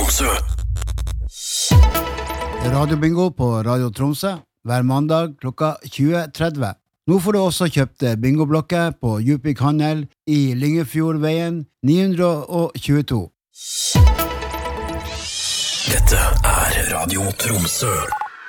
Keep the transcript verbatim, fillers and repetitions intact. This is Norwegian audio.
Tromsø. Radiobingo på Radio Tromsø hver mandag klokka tjue tretti. Nå får du også kjøpt bingoblokker på Djupvik Handel i Lyngefjordveien ni hundre tjueto. Dette er Radio Tromsø.